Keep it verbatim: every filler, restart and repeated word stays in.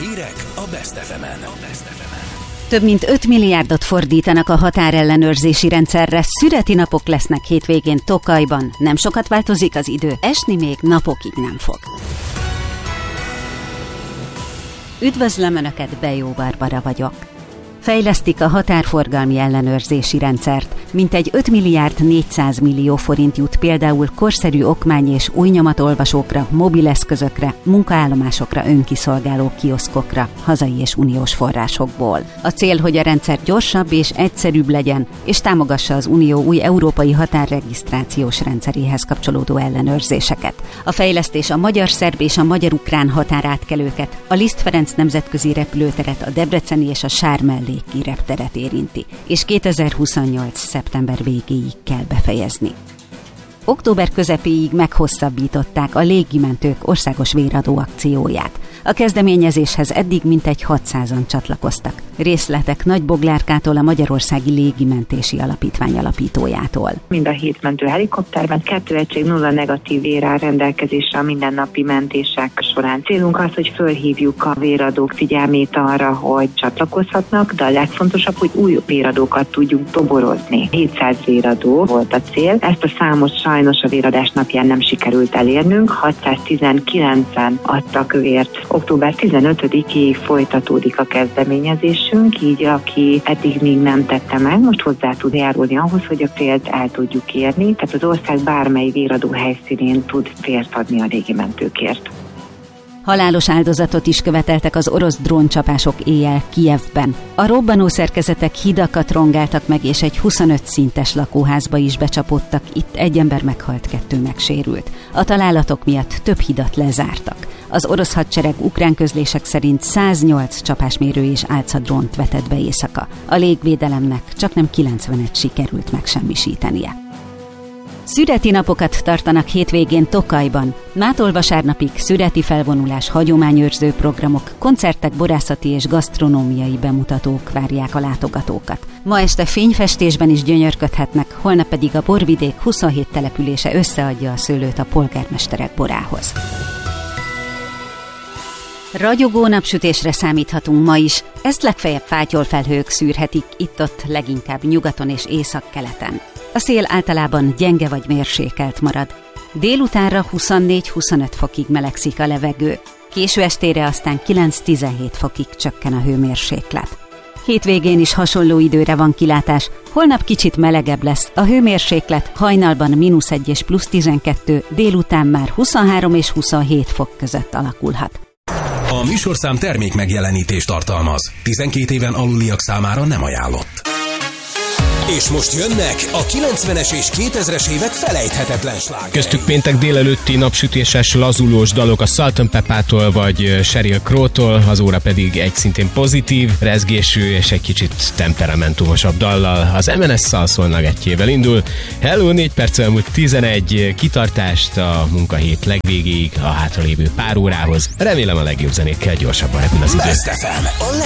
Hírek a Best ef emen. Több mint öt milliárdot fordítanak a határellenőrzési rendszerre, szüreti napok lesznek hétvégén Tokajban. Nem sokat változik az idő, esni még napokig nem fog. Üdvözlöm Önöket, Bejó Barbara vagyok. Fejlesztik a határforgalmi ellenőrzési rendszert. Mintegy öt milliárd négyszáz millió forint jut például korszerű okmány- és új nyomatolvasókra, mobileszközökre, munkaállomásokra, önkiszolgáló kioszkokra, hazai és uniós forrásokból. A cél, hogy a rendszer gyorsabb és egyszerűbb legyen, és támogassa az Unió új európai határregisztrációs rendszeréhez kapcsolódó ellenőrzéseket. A fejlesztés a magyar-szerb és a magyar-ukrán határátkelőket, a Liszt Ferenc nemzetközi repülőteret, a debreceni és a Sármelléki repteret érinti, és kétezer-huszonnyolc. szeptember végéig kell befejezni. Október közepéig meghosszabbították a légimentők országos véradó akcióját. A kezdeményezéshez eddig mintegy hatszázan csatlakoztak. Részletek Nagy Boglárkától, a Magyarországi Légimentési Alapítvány alapítójától. Mind a hét mentő helikopterben kettő egység nulla negatív vér áll rendelkezésre a mindennapi mentések során. Célunk az, hogy fölhívjuk a véradók figyelmét arra, hogy csatlakozhatnak, de a legfontosabb, hogy új véradókat tudjunk toborozni. hétszáz véradó volt a cél. Ezt a számot sajnos a véradás napján nem sikerült elérnünk. hatszáztizenkilencen adtak vért. október tizenötödikéig folytatódik a kezdeményezésünk, így aki eddig még nem tette meg, most hozzá tud járulni ahhoz, hogy a célt el tudjuk érni, tehát az ország bármely véradó helyszínén tud vért adni a légimentőkért. Halálos áldozatot is követeltek az orosz dróncsapások éjjel Kijevben. A robbanó szerkezetek hidakat rongáltak meg, és egy huszonöt szintes lakóházba is becsapódtak. Itt egy ember meghalt, kettő megsérült. A találatok miatt több hidat lezártak. Az orosz hadsereg ukrán közlések szerint száznyolc csapásmérő és álcadrónt vetett be éjszaka. A légvédelemnek csaknem kilencvenet sikerült megsemmisítenie. Szüreti napokat tartanak hétvégén Tokajban. Mától vasárnapig szüreti felvonulás, hagyományőrző programok, koncertek, borászati és gasztronómiai bemutatók várják a látogatókat. Ma este fényfestésben is gyönyörködhetnek, holnap pedig a borvidék huszonhét települése összeadja a szőlőt a polgármesterek borához. Ragyogó napsütésre számíthatunk ma is, ezt legfeljebb fátyolfelhők szűrhetik, itt-ott leginkább nyugaton és északkeleten. A szél általában gyenge vagy mérsékelt marad. Délutánra huszonnégy-huszonöt fokig melegszik a levegő, késő estére aztán kilenc-tizenhét fokig csökken a hőmérséklet. Hétvégén is hasonló időre van kilátás, holnap kicsit melegebb lesz, a hőmérséklet hajnalban mínusz egy és plusz tizenkettő, délután már huszonhárom és huszonhét fok között alakulhat. A műsorszám termék megjelenítést tartalmaz. tizenkét éven aluliak számára nem ajánlott. És most jönnek a kilencvenes és kétezres évek felejthetetlen slágerei. Köztük péntek délelőtti napsütéses, lazulós dalok a Salt and Pepától vagy Sheryl Crow-tól, az óra pedig egy szintén pozitív, rezgésű és egy kicsit temperamentumosabb dallal. Az em en es-szal szolnagettjével indul. Hello, négy perc elmúlt tizenegy, kitartást a munkahét legvégéig, a hátralévő pár órához. Remélem a legjobb zenékkel gyorsabban repül az idő. Best ef em.